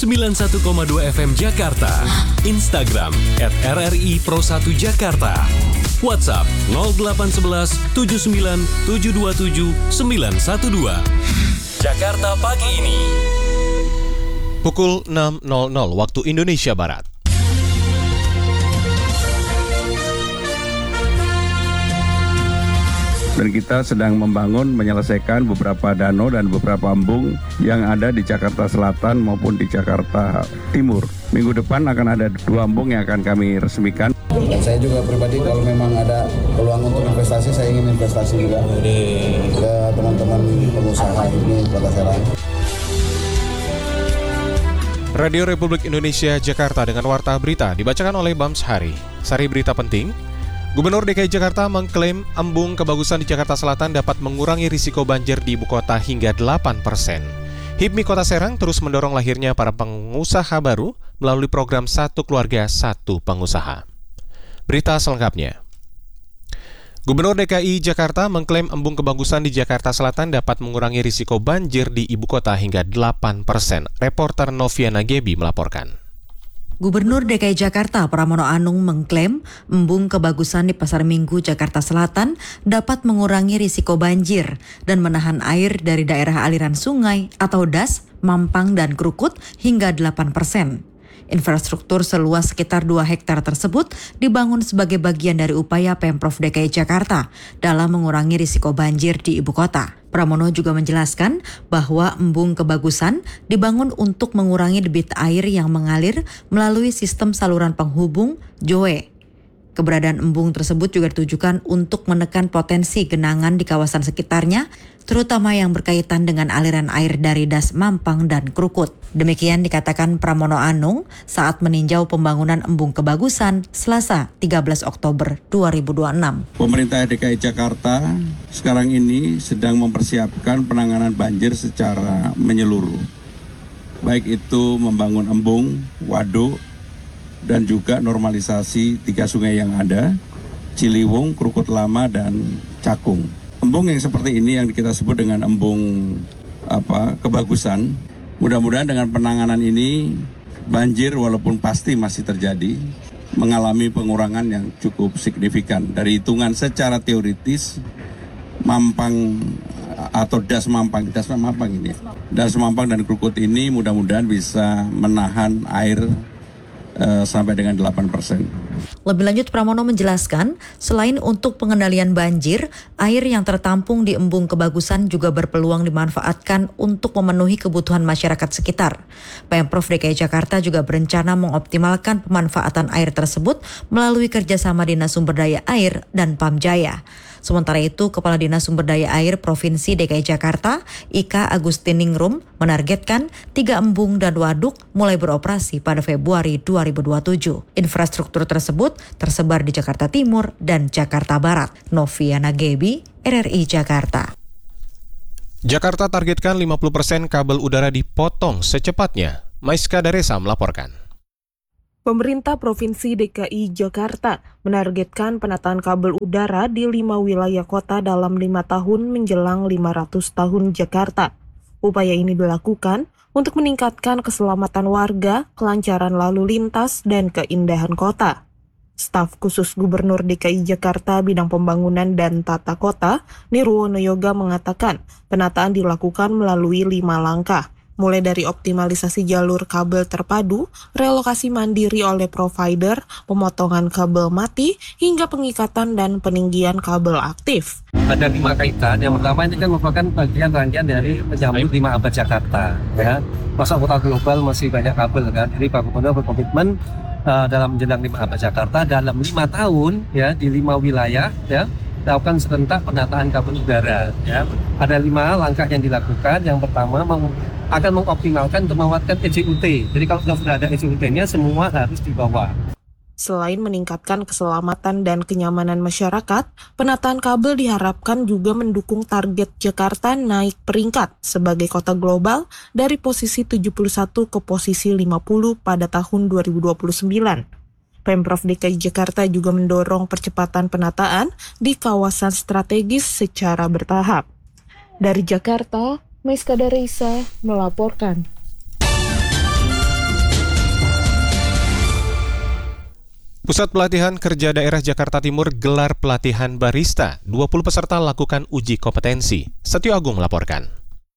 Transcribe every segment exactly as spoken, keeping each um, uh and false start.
sembilan puluh satu koma dua F M Jakarta. Instagram at R R I Pro satu Jakarta. WhatsApp nol delapan satu satu tujuh sembilan tujuh dua tujuh sembilan satu dua. Jakarta pagi ini. Pukul enam nol nol waktu Indonesia Barat. Dan kita sedang membangun, menyelesaikan beberapa danau dan beberapa embung yang ada di Jakarta Selatan maupun di Jakarta Timur. Minggu depan akan ada dua embung yang akan kami resmikan. Dan saya juga pribadi kalau memang ada peluang untuk investasi, saya ingin investasi juga ke teman-teman pengusaha ini Kota Serang. Radio Republik Indonesia Jakarta dengan Warta Berita dibacakan oleh Bams Hari. Sari berita penting. Gubernur D K I Jakarta mengklaim embung kebagusan di Jakarta Selatan dapat mengurangi risiko banjir di ibu kota hingga delapan persen. H I P M I Kota Serang terus mendorong lahirnya para pengusaha baru melalui program Satu Keluarga Satu Pengusaha. Berita selengkapnya. Gubernur D K I Jakarta mengklaim embung kebagusan di Jakarta Selatan dapat mengurangi risiko banjir di ibu kota hingga delapan persen. Reporter Noviana Gebi melaporkan. Gubernur D K I Jakarta Pramono Anung mengklaim embung kebagusan di Pasar Minggu Jakarta Selatan dapat mengurangi risiko banjir dan menahan air dari daerah aliran sungai atau das, Mampang, dan Krukut hingga delapan persen. Infrastruktur seluas sekitar dua hektar tersebut dibangun sebagai bagian dari upaya Pemprov D K I Jakarta dalam mengurangi risiko banjir di ibu kota. Pramono juga menjelaskan bahwa embung kebagusan dibangun untuk mengurangi debit air yang mengalir melalui sistem saluran penghubung J O E. Keberadaan embung tersebut juga ditujukan untuk menekan potensi genangan di kawasan sekitarnya, terutama yang berkaitan dengan aliran air dari das, Mampang, dan Krukut. Demikian dikatakan Pramono Anung saat meninjau pembangunan embung kebagusan Selasa tiga belas Oktober dua ribu dua puluh enam. Pemerintah D K I Jakarta sekarang ini sedang mempersiapkan penanganan banjir secara menyeluruh. Baik itu membangun embung, waduk, dan juga normalisasi tiga sungai yang ada, Ciliwung, Krukut Lama, dan Cakung. Embung yang seperti ini yang kita sebut dengan embung apa kebagusan. Mudah-mudahan dengan penanganan ini banjir walaupun pasti masih terjadi mengalami pengurangan yang cukup signifikan. Dari hitungan secara teoritis Mampang atau das Mampang, das Mampang ini, das Mampang dan Krukut ini mudah-mudahan bisa menahan air uh, sampai dengan delapan persen. Lebih lanjut, Pramono menjelaskan, selain untuk pengendalian banjir, air yang tertampung di embung kebagusan juga berpeluang dimanfaatkan untuk memenuhi kebutuhan masyarakat sekitar. Pemprov D K I Jakarta juga berencana mengoptimalkan pemanfaatan air tersebut melalui kerjasama Dinas Sumber Daya Air dan Pamjaya. Sementara itu, Kepala Dinas Sumber Daya Air Provinsi D K I Jakarta, Ika Agustiningrum, menargetkan tiga embung dan waduk mulai beroperasi pada Februari dua ribu dua puluh tujuh. Infrastruktur tersebut tersebar di Jakarta Timur dan Jakarta Barat. Noviana Gebi, R R I Jakarta. Jakarta targetkan lima puluh persen kabel udara dipotong secepatnya. Maiska Daresa melaporkan. Pemerintah Provinsi D K I Jakarta menargetkan penataan kabel udara di lima wilayah kota dalam lima tahun menjelang lima ratus tahun Jakarta. Upaya ini dilakukan untuk meningkatkan keselamatan warga, kelancaran lalu lintas, dan keindahan kota. Staf khusus Gubernur D K I Jakarta bidang pembangunan dan tata kota, Nirwono Yoga mengatakan penataan dilakukan melalui lima langkah. Mulai dari optimalisasi jalur kabel terpadu, relokasi mandiri oleh provider, pemotongan kabel mati, hingga pengikatan dan peninggian kabel aktif. Ada lima kaitan. Yang pertama ini kan merupakan bagian rangkaian dari menyambut lima abad Jakarta. Ya, masa kota global masih banyak kabel kan. Jadi Pak Gubernur berkomitmen uh, dalam menjelang lima abad Jakarta dalam lima tahun ya di lima wilayah ya. Lakukan serentak penataan kabel udara. Ya. Ada lima langkah yang dilakukan. Yang pertama meng- akan mengoptimalkan untuk memanfaatkan E J U T. Jadi kalau sudah ada E J U T-nya semua harus dibawa. Selain meningkatkan keselamatan dan kenyamanan masyarakat, penataan kabel diharapkan juga mendukung target Jakarta naik peringkat sebagai kota global dari posisi tujuh puluh satu ke posisi lima puluh pada tahun dua ribu dua puluh sembilan. Pemprov D K I Jakarta juga mendorong percepatan penataan di kawasan strategis secara bertahap. Dari Jakarta, Maiska Daresa melaporkan. Pusat Pelatihan Kerja Daerah Jakarta Timur gelar pelatihan barista. dua puluh peserta lakukan uji kompetensi. Setio Agung melaporkan.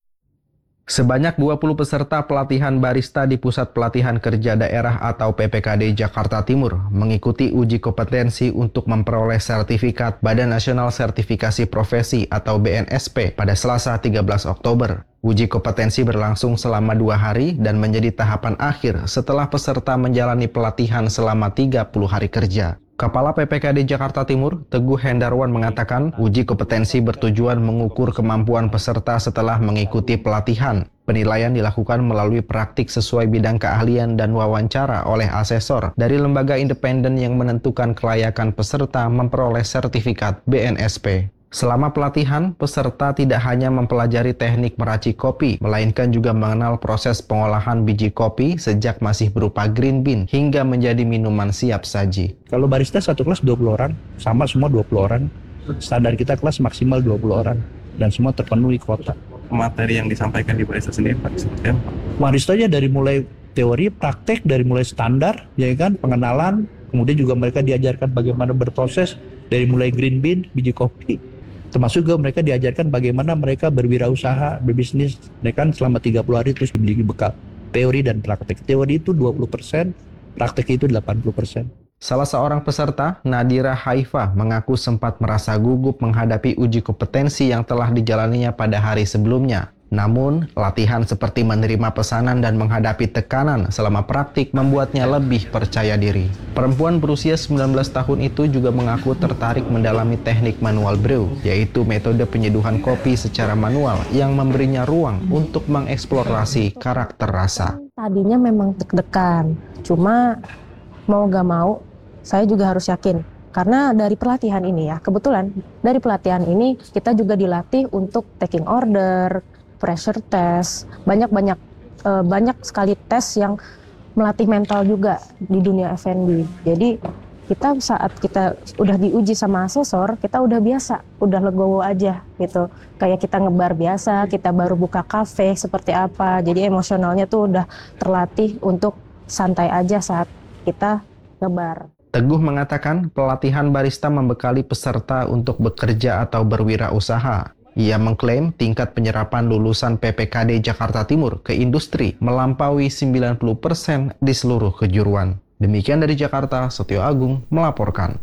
Sebanyak dua puluh peserta pelatihan barista di Pusat Pelatihan Kerja Daerah atau P P K D Jakarta Timur mengikuti uji kompetensi untuk memperoleh sertifikat Badan Nasional Sertifikasi Profesi atau B N S P pada Selasa tiga belas Oktober. Uji kompetensi berlangsung selama dua hari dan menjadi tahapan akhir setelah peserta menjalani pelatihan selama tiga puluh hari kerja. Kepala P P K D Jakarta Timur, Teguh Hendarwan mengatakan uji kompetensi bertujuan mengukur kemampuan peserta setelah mengikuti pelatihan. Penilaian dilakukan melalui praktik sesuai bidang keahlian dan wawancara oleh asesor dari lembaga independen yang menentukan kelayakan peserta memperoleh sertifikat B N S P. Selama pelatihan, peserta tidak hanya mempelajari teknik meracik kopi, melainkan juga mengenal proses pengolahan biji kopi sejak masih berupa green bean hingga menjadi minuman siap saji. Kalau barista satu kelas dua puluh orang, sama semua dua puluh orang. Standar kita kelas maksimal dua puluh orang dan semua terpenuhi kuota. Materi yang disampaikan di barista sendiri, Pak, seperti apa? Baristanya dari mulai teori, praktek, dari mulai standar, ya kan, pengenalan, kemudian juga mereka diajarkan bagaimana berproses dari mulai green bean, biji kopi. Termasuk juga mereka diajarkan bagaimana mereka berwirausaha, berbisnis, mereka kan selama tiga puluh hari terus dibeli bekal. Teori dan praktek. Teori itu dua puluh persen, praktek itu delapan puluh persen. Salah seorang peserta, Nadira Haifah, mengaku sempat merasa gugup menghadapi uji kompetensi yang telah dijalaninya pada hari sebelumnya. Namun, latihan seperti menerima pesanan dan menghadapi tekanan selama praktik membuatnya lebih percaya diri. Perempuan berusia sembilan belas tahun itu juga mengaku tertarik mendalami teknik manual brew, yaitu metode penyeduhan kopi secara manual yang memberinya ruang untuk mengeksplorasi karakter rasa. Tadinya memang deg-degan, cuma mau gak mau, saya juga harus yakin. Karena dari pelatihan ini ya, kebetulan dari pelatihan ini kita juga dilatih untuk taking order, pressure test, banyak-banyak uh, banyak sekali tes yang melatih mental juga di dunia F and B. Jadi kita saat kita udah diuji sama asesor, kita udah biasa, udah legowo aja gitu. Kayak kita ngebar biasa, kita baru buka kafe seperti apa. Jadi emosionalnya tuh udah terlatih untuk santai aja saat kita ngebar. Teguh mengatakan pelatihan barista membekali peserta untuk bekerja atau berwirausaha. Ia mengklaim tingkat penyerapan lulusan P P K D Jakarta Timur ke industri melampaui sembilan puluh persen di seluruh kejuruan. Demikian dari Jakarta, Setio Agung melaporkan.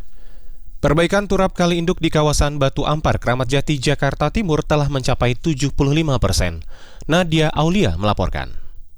Perbaikan turap kali induk di kawasan Batu Ampar, Kramat Jati, Jakarta Timur telah mencapai tujuh puluh lima persen. Nadia Aulia melaporkan.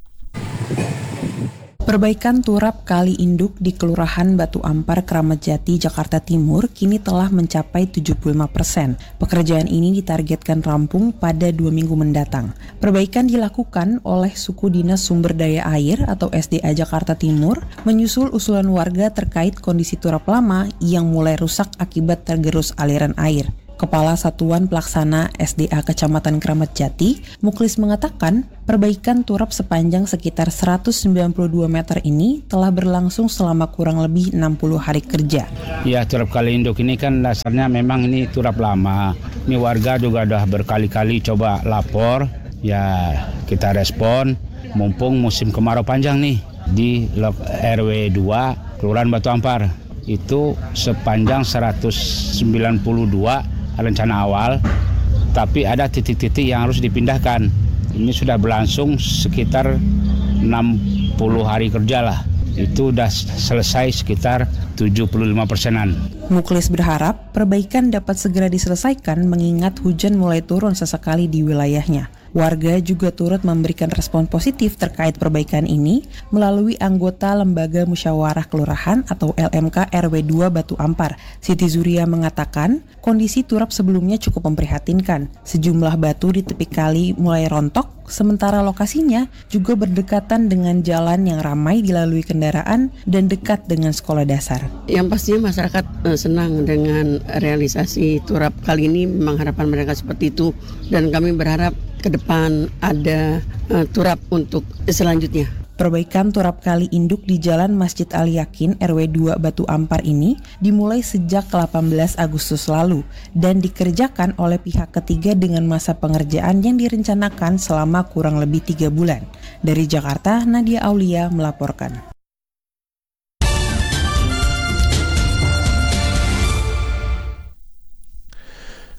Perbaikan turap kali induk di Kelurahan Batu Ampar, Kramat Jati, Jakarta Timur kini telah mencapai tujuh puluh lima persen. Pekerjaan ini ditargetkan rampung pada dua minggu mendatang. Perbaikan dilakukan oleh Suku Dinas Sumber Daya Air atau S D A Jakarta Timur menyusul usulan warga terkait kondisi turap lama yang mulai rusak akibat tergerus aliran air. Kepala Satuan Pelaksana S D A Kecamatan Kramat Jati, Muklis mengatakan perbaikan turap sepanjang sekitar seratus sembilan puluh dua meter ini telah berlangsung selama kurang lebih enam puluh hari kerja. Ya, turap kali induk ini kan dasarnya memang ini turap lama. Ini warga juga sudah berkali-kali coba lapor, ya kita respon. Mumpung musim kemarau panjang nih di R W dua Kelurahan Batu Ampar. Itu sepanjang seratus sembilan puluh dua rencana awal, tapi ada titik-titik yang harus dipindahkan. Ini sudah berlangsung sekitar enam puluh hari kerja lah. Itu sudah selesai sekitar tujuh puluh lima persenan. Muklis berharap perbaikan dapat segera diselesaikan mengingat hujan mulai turun sesekali di wilayahnya. Warga juga turut memberikan respon positif terkait perbaikan ini melalui anggota Lembaga Musyawarah Kelurahan atau L M K R W dua Batu Ampar. Siti Zuria mengatakan kondisi turap sebelumnya cukup memprihatinkan. Sejumlah batu di tepi kali mulai rontok, sementara lokasinya juga berdekatan dengan jalan yang ramai dilalui kendaraan dan dekat dengan sekolah dasar. Yang pastinya masyarakat eh, senang dengan realisasi turap kali ini, memang harapan mereka seperti itu, dan kami berharap ke depan ada uh, turap untuk selanjutnya. Perbaikan turap kali induk di Jalan Masjid Ali Yakin R W dua Batu Ampar ini dimulai sejak delapan belas Agustus lalu dan dikerjakan oleh pihak ketiga dengan masa pengerjaan yang direncanakan selama kurang lebih tiga bulan. Dari Jakarta, Nadia Aulia melaporkan.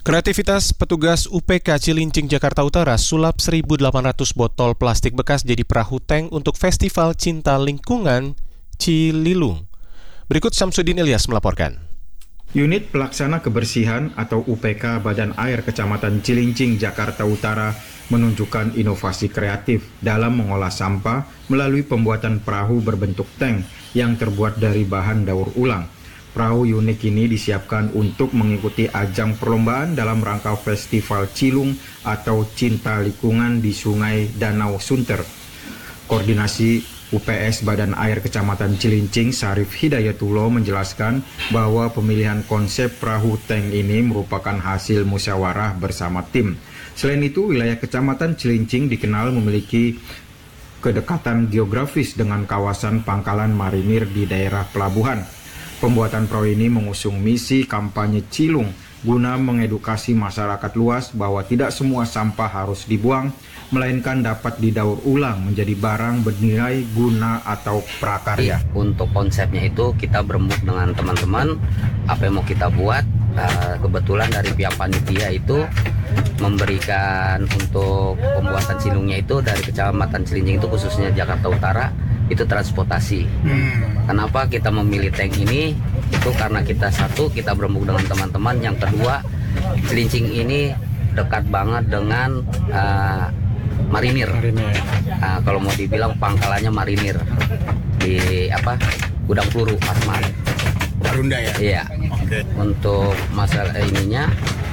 Kreativitas petugas U P K Cilincing Jakarta Utara sulap seribu delapan ratus botol plastik bekas jadi perahu tank untuk Festival Cinta Lingkungan Cililung. Berikut Samsudin Ilyas melaporkan. Unit Pelaksana Kebersihan atau U P K Badan Air Kecamatan Cilincing Jakarta Utara menunjukkan inovasi kreatif dalam mengolah sampah melalui pembuatan perahu berbentuk tank yang terbuat dari bahan daur ulang. Perahu unik ini disiapkan untuk mengikuti ajang perlombaan dalam rangka Festival Cilung atau Cinta Lingkungan di Sungai Danau Sunter. Koordinasi U P S Badan Air Kecamatan Cilincing Sarif Hidayatullah menjelaskan bahwa pemilihan konsep perahu tank ini merupakan hasil musyawarah bersama tim. Selain itu, wilayah Kecamatan Cilincing dikenal memiliki kedekatan geografis dengan kawasan pangkalan marinir di daerah pelabuhan. Pembuatan perahu ini mengusung misi kampanye Cilung guna mengedukasi masyarakat luas bahwa tidak semua sampah harus dibuang, melainkan dapat didaur ulang menjadi barang bernilai guna atau prakarya. Untuk konsepnya itu kita berembuk dengan teman-teman, apa yang mau kita buat. Kebetulan dari pihak panitia itu memberikan untuk pembuatan silungnya itu dari Kecamatan Cilincing itu khususnya Jakarta Utara itu transportasi. Hmm. Kenapa kita memilih tank ini? Itu karena kita satu kita berembuk dengan teman-teman, yang kedua Cilincing ini dekat banget dengan uh, marinir. marinir. Uh, kalau mau dibilang pangkalannya marinir di apa Gudang Peluru Asmat. Marunda ya? Iya. Okay. Untuk masalah ininya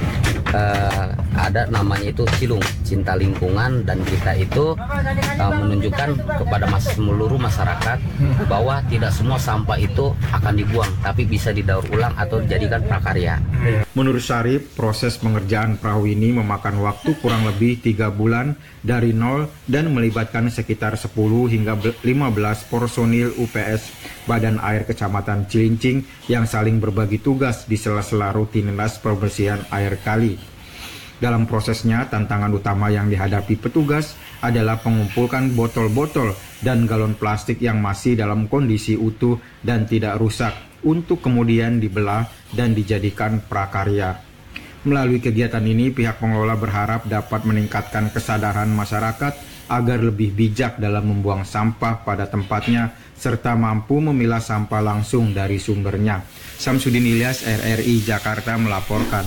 uh, ada namanya itu Cilung, Cinta Lingkungan, dan kita itu uh, menunjukkan kepada mas seluruh masyarakat bahwa tidak semua sampah itu akan dibuang, tapi bisa didaur ulang atau dijadikan prakarya. Menurut Syarif, proses pengerjaan perahu ini memakan waktu kurang lebih tiga bulan dari nol dan melibatkan sekitar sepuluh hingga lima belas personil U P S Badan Air Kecamatan Cilincing yang saling berbagi tugas di sela-sela rutinitas pembersihan air kali. Dalam prosesnya, tantangan utama yang dihadapi petugas adalah mengumpulkan botol-botol dan galon plastik yang masih dalam kondisi utuh dan tidak rusak untuk kemudian dibelah dan dijadikan prakarya. Melalui kegiatan ini, pihak pengelola berharap dapat meningkatkan kesadaran masyarakat agar lebih bijak dalam membuang sampah pada tempatnya serta mampu memilah sampah langsung dari sumbernya. Samsudin Ilyas, R R I Jakarta melaporkan.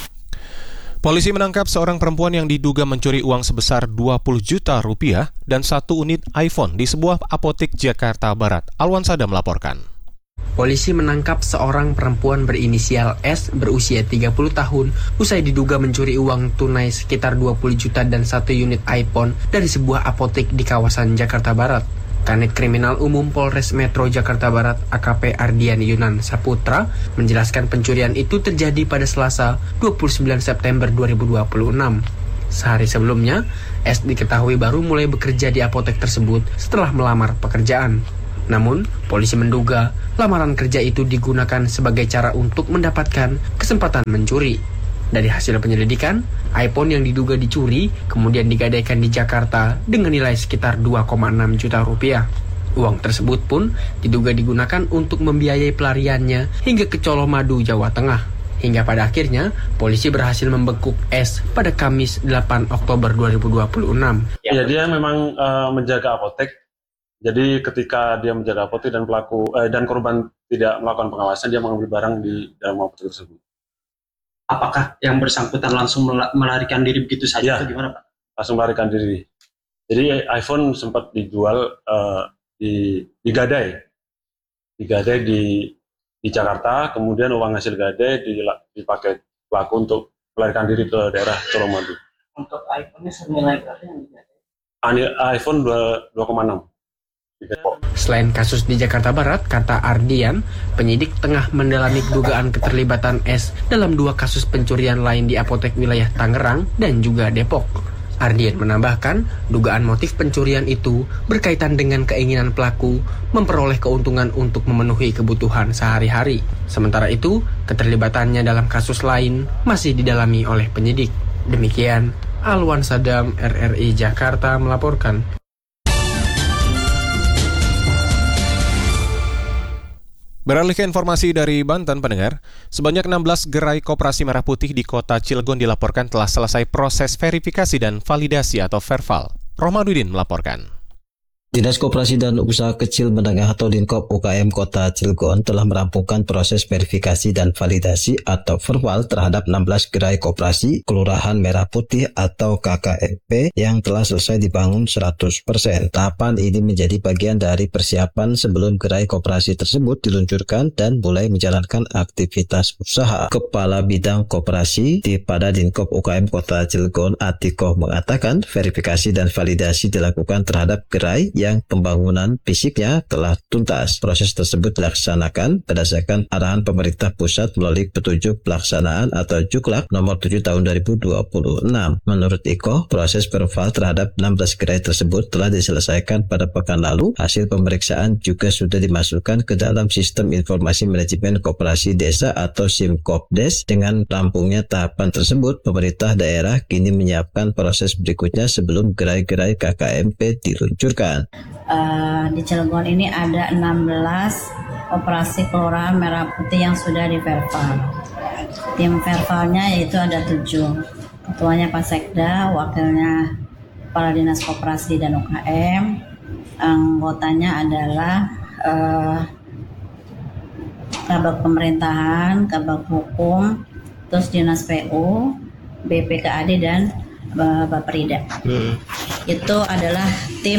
Polisi menangkap seorang perempuan yang diduga mencuri uang sebesar dua puluh juta rupiah dan satu unit iPhone di sebuah apotek Jakarta Barat. Alwan Sada melaporkan. Polisi menangkap seorang perempuan berinisial S berusia tiga puluh tahun usai diduga mencuri uang tunai sekitar dua puluh juta dan satu unit iPhone dari sebuah apotek di kawasan Jakarta Barat. Kanit Kriminal Umum Polres Metro Jakarta Barat A K P Ardian Yunan Saputra menjelaskan pencurian itu terjadi pada Selasa dua puluh sembilan September dua ribu dua puluh enam. Sehari sebelumnya, S diketahui baru mulai bekerja di apotek tersebut setelah melamar pekerjaan. Namun, polisi menduga lamaran kerja itu digunakan sebagai cara untuk mendapatkan kesempatan mencuri. Dari hasil penyelidikan, iPhone yang diduga dicuri kemudian digadaikan di Jakarta dengan nilai sekitar dua koma enam juta rupiah. Uang tersebut pun diduga digunakan untuk membiayai pelariannya hingga ke Colomadu, Jawa Tengah. Hingga pada akhirnya, polisi berhasil membekuk S pada Kamis delapan Oktober dua ribu dua puluh enam. Ya, dia memang uh, menjaga apotek. Jadi ketika dia menjaga apotek dan pelaku eh, dan korban tidak melakukan pengawasan, dia mengambil barang di dalam apotek tersebut. Apakah yang bersangkutan langsung melarikan diri begitu saja ya, atau gimana Pak? Langsung melarikan diri. Jadi iPhone sempat dijual uh, di digadai, digadai di di Jakarta, kemudian uang hasil gadai dipakai pelaku untuk melarikan diri ke daerah Colomadu. Untuk iPhone-nya senilai berapa yang digadai? iPhone dua koma enam. Selain kasus di Jakarta Barat, kata Ardian, penyidik tengah mendalami dugaan keterlibatan S dalam dua kasus pencurian lain di apotek wilayah Tangerang dan juga Depok. Ardian menambahkan, dugaan motif pencurian itu berkaitan dengan keinginan pelaku memperoleh keuntungan untuk memenuhi kebutuhan sehari-hari. Sementara itu, keterlibatannya dalam kasus lain masih didalami oleh penyidik. Demikian, Alwan Sadam, R R I Jakarta melaporkan. Beralih ke informasi dari Banten, pendengar, sebanyak enam belas gerai koperasi merah putih di kota Cilegon dilaporkan telah selesai proses verifikasi dan validasi atau verval. Rohmanuddin melaporkan. Dinas Koperasi dan Usaha Kecil Menengah atau Dinkop U K M Kota Cilegon telah merampungkan proses verifikasi dan validasi atau verval terhadap enam belas gerai koperasi Kelurahan Merah Putih atau K K M P yang telah selesai dibangun seratus persen. Tahapan ini menjadi bagian dari persiapan sebelum gerai koperasi tersebut diluncurkan dan mulai menjalankan aktivitas usaha. Kepala Bidang Koperasi di pada Dinkop U K M Kota Cilegon, Atikoh, mengatakan verifikasi dan validasi dilakukan terhadap gerai yang pembangunan fisiknya telah tuntas. Proses tersebut dilaksanakan berdasarkan arahan pemerintah pusat melalui petunjuk pelaksanaan atau Juklak nomor tujuh tahun dua ribu dua puluh enam. Menurut Iko, proses verval terhadap enam belas gerai tersebut telah diselesaikan pada pekan lalu. Hasil pemeriksaan juga sudah dimasukkan ke dalam Sistem Informasi Manajemen Koperasi Desa atau SIMKOPDes. Dengan rampungnya tahapan tersebut, pemerintah daerah kini menyiapkan proses berikutnya sebelum gerai-gerai K K M P diluncurkan. Uh, di Cilegon ini ada enam belas operasi Kelurahan Merah Putih yang sudah diverval. Tim vervalnya yaitu ada tujuh. Ketuanya Pak Sekda, wakilnya Kepala Dinas Koperasi dan U K M. Anggotanya adalah uh, Kabag Pemerintahan, Kabag Hukum, terus Dinas P U, B P K A D dan uh, Baperida. Hmm. Itu adalah tim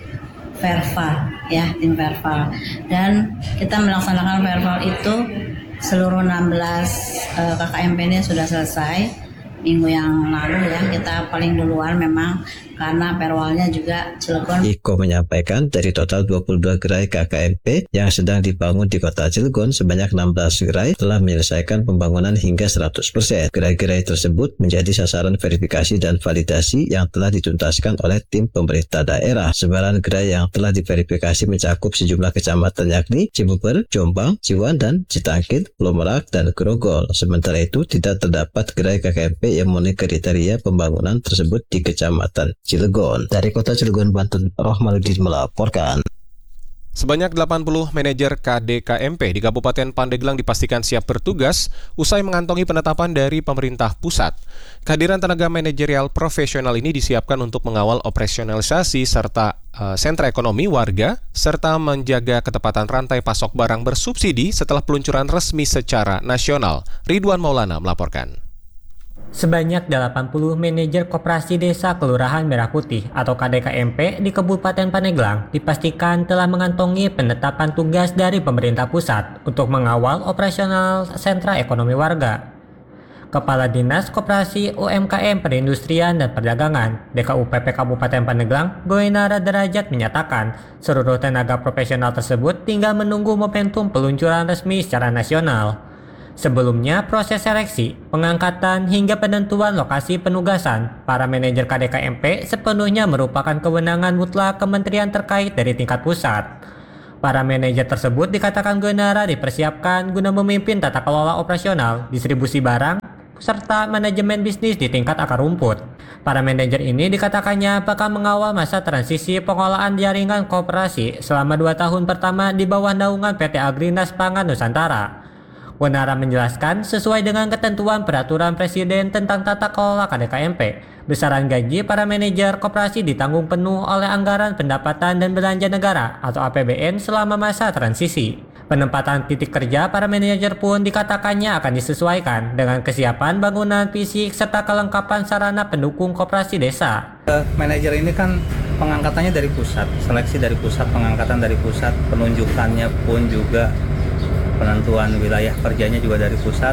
verval, ya, tim verval. Dan kita melaksanakan verval itu seluruh enam belas uh, K K M P ini sudah selesai minggu yang lalu, ya. Kita paling duluan memang karena perwalnya juga Cilegon. Iko menyampaikan dari total dua puluh dua gerai K K M P yang sedang dibangun di kota Cilegon, sebanyak enam belas gerai telah menyelesaikan pembangunan hingga seratus persen. Gerai-gerai tersebut menjadi sasaran verifikasi dan validasi yang telah dituntaskan oleh tim pemerintah daerah. Sebaran gerai yang telah diverifikasi mencakup sejumlah kecamatan yakni Cibuper, Jombang, Ciwan, dan Citangkit, Lomerak, dan Grogol. Sementara itu tidak terdapat gerai K K M P yang memenuhi kriteria pembangunan tersebut di kecamatan Cilegon. Dari kota Cilegon, Banten, Rohmanuddin melaporkan. Sebanyak delapan puluh manajer K D K M P di Kabupaten Pandeglang dipastikan siap bertugas usai mengantongi penetapan dari pemerintah pusat. Kehadiran tenaga manajerial profesional ini disiapkan untuk mengawal operasionalisasi serta uh, sentra ekonomi warga serta menjaga ketepatan rantai pasok barang bersubsidi setelah peluncuran resmi secara nasional. Ridwan Maulana melaporkan. Sebanyak delapan puluh manajer koperasi desa Kelurahan Merah Putih atau K D K M P di Kabupaten Pandeglang dipastikan telah mengantongi penetapan tugas dari pemerintah pusat untuk mengawal operasional sentra ekonomi warga. Kepala Dinas Koperasi U M K M Perindustrian dan Perdagangan D K U P P Kabupaten Pandeglang, Goinara Derajat menyatakan seluruh tenaga profesional tersebut tinggal menunggu momentum peluncuran resmi secara nasional. Sebelumnya, proses seleksi, pengangkatan, hingga penentuan lokasi penugasan para manajer K D K M P sepenuhnya merupakan kewenangan mutlak kementerian terkait dari tingkat pusat. Para manajer tersebut dikatakan Goinara dipersiapkan guna memimpin tata kelola operasional, distribusi barang, serta manajemen bisnis di tingkat akar rumput. Para manajer ini dikatakannya bakal mengawal masa transisi pengolahan jaringan koperasi selama dua tahun pertama di bawah naungan P T Agrinas Pangan Nusantara. Goinara menjelaskan sesuai dengan ketentuan peraturan Presiden tentang tata kelola K D K M P, besaran gaji para manajer koperasi ditanggung penuh oleh anggaran pendapatan dan belanja negara atau A P B N selama masa transisi. Penempatan titik kerja para manajer pun dikatakannya akan disesuaikan dengan kesiapan bangunan fisik serta kelengkapan sarana pendukung koperasi desa. Manajer ini kan pengangkatannya dari pusat, seleksi dari pusat, pengangkatan dari pusat, penunjukannya pun juga penentuan wilayah kerjanya juga dari pusat.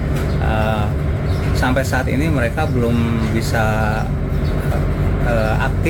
Uh, sampai saat ini mereka belum bisa uh, aktif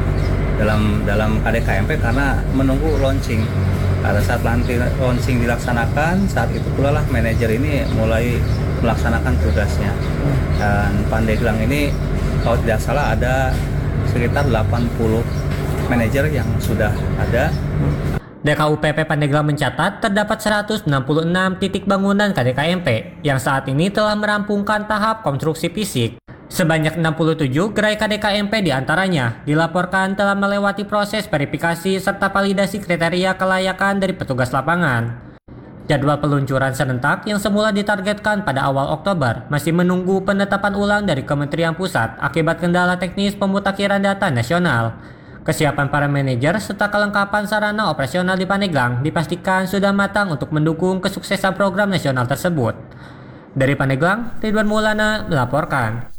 dalam dalam K D K M P karena menunggu launching. Pada saat launching dilaksanakan, saat itu pula lah manajer ini mulai melaksanakan tugasnya. Dan Pandeglang ini kalau tidak salah ada sekitar delapan puluh manajer yang sudah ada. D K U P P Pandeglang mencatat terdapat seratus enam puluh enam titik bangunan K D K M P yang saat ini telah merampungkan tahap konstruksi fisik. Sebanyak enam puluh tujuh gerai K D K M P diantaranya dilaporkan telah melewati proses verifikasi serta validasi kriteria kelayakan dari petugas lapangan. Jadwal peluncuran serentak yang semula ditargetkan pada awal Oktober masih menunggu penetapan ulang dari Kementerian Pusat akibat kendala teknis pemutakhiran data nasional. Kesiapan para manajer serta kelengkapan sarana operasional di Pandeglang dipastikan sudah matang untuk mendukung kesuksesan program nasional tersebut. Dari Pandeglang, Ridwan Maulana melaporkan.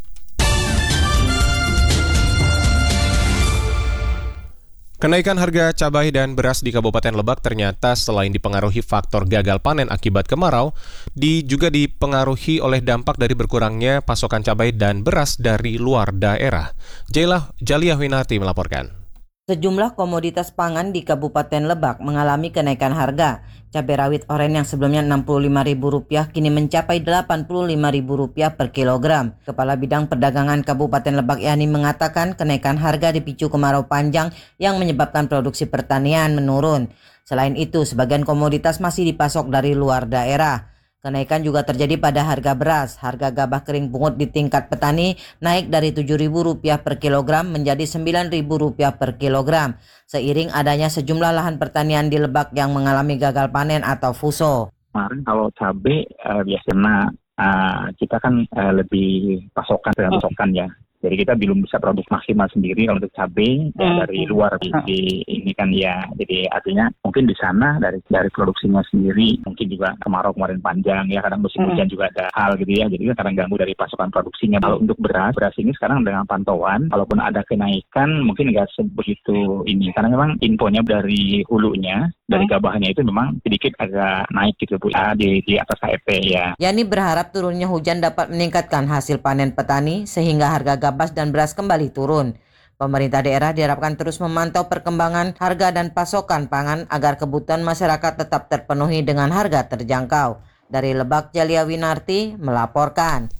Kenaikan harga cabai dan beras di Kabupaten Lebak ternyata selain dipengaruhi faktor gagal panen akibat kemarau, di, juga dipengaruhi oleh dampak dari berkurangnya pasokan cabai dan beras dari luar daerah. Jailah Jaliah Winarti melaporkan. Sejumlah komoditas pangan di Kabupaten Lebak mengalami kenaikan harga. Cabai rawit oren yang sebelumnya enam puluh lima ribu rupiah kini mencapai delapan puluh lima ribu rupiah per kilogram. Kepala Bidang Perdagangan Kabupaten Lebak Yani mengatakan kenaikan harga dipicu kemarau panjang yang menyebabkan produksi pertanian menurun. Selain itu, sebagian komoditas masih dipasok dari luar daerah. Kenaikan juga terjadi pada harga beras. Harga gabah kering pungut di tingkat petani naik dari tujuh ribu rupiah per kilogram menjadi sembilan ribu rupiah per kilogram. Seiring adanya sejumlah lahan pertanian di Lebak yang mengalami gagal panen atau fuso. Kemarin kalau cabai uh, biasanya uh, kita kan uh, lebih pasokan dengan pasokan ya. Jadi kita belum bisa produksi maksimal sendiri kalau untuk cabai hmm. ya, dari luar di, di ini kan ya. Jadi artinya mungkin di sana dari dari produksinya sendiri mungkin juga kemarau kemarin panjang ya, kadang musim hmm. hujan juga ada hal gitu ya. Jadi kadang ganggu dari pasokan produksinya. Kalau untuk beras, beras ini sekarang dengan pantauan, kalaupun ada kenaikan mungkin nggak sebegitu ini karena memang infonya dari hulunya, dari gabahnya itu memang sedikit agak naik gitu Bu ya, di di atas H P ya. Yani berharap turunnya hujan dapat meningkatkan hasil panen petani sehingga harga gabah dan beras kembali turun. Pemerintah daerah diharapkan terus memantau perkembangan harga dan pasokan pangan agar kebutuhan masyarakat tetap terpenuhi dengan harga terjangkau. Dari Lebak, Jalia Winarti melaporkan.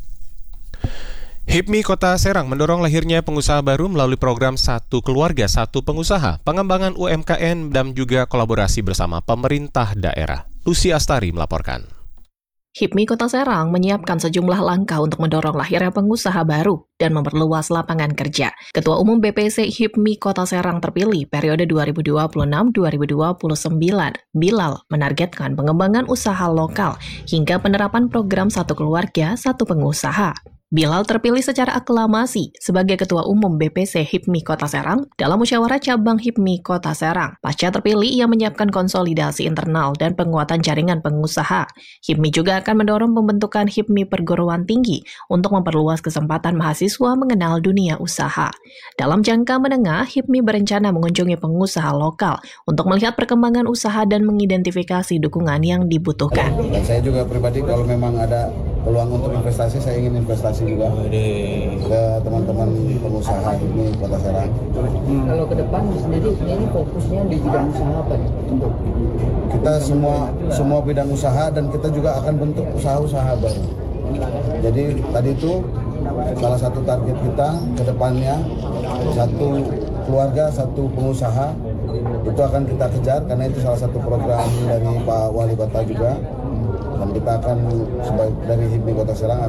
HIPMI Kota Serang mendorong lahirnya pengusaha baru melalui program Satu Keluarga Satu Pengusaha, pengembangan U M K M dan juga kolaborasi bersama pemerintah daerah. Lucy Astari melaporkan. HIPMI Kota Serang menyiapkan sejumlah langkah untuk mendorong lahirnya pengusaha baru dan memperluas lapangan kerja. Ketua Umum B P C HIPMI Kota Serang terpilih periode dua ribu dua puluh enam sampai dua ribu dua puluh sembilan, Bilal, menargetkan pengembangan usaha lokal hingga penerapan program Satu Keluarga Satu Pengusaha. Bilal terpilih secara aklamasi sebagai Ketua Umum B P C HIPMI Kota Serang dalam musyawarah cabang HIPMI Kota Serang. Pasca terpilih, ia menyiapkan konsolidasi internal dan penguatan jaringan pengusaha. HIPMI juga akan mendorong pembentukan HIPMI perguruan tinggi untuk memperluas kesempatan mahasiswa mengenal dunia usaha. Dalam jangka menengah, HIPMI berencana mengunjungi pengusaha lokal untuk melihat perkembangan usaha dan mengidentifikasi dukungan yang dibutuhkan. Dan saya juga pribadi kalau memang ada peluang untuk investasi, saya ingin investasi juga ke teman-teman pengusaha ini Kota Serang. Hmm. Kalau ke depan sendiri ini fokusnya di bidang usaha apa nih? Untuk kita semua semua bidang usaha dan kita juga akan bentuk usaha-usaha baru. Jadi tadi itu salah satu target kita ke depannya satu keluarga satu pengusaha itu akan kita kejar karena itu salah satu program dari Pak Wali Kota juga. Dan kita akan sebagai dari HIPMI Kota Serang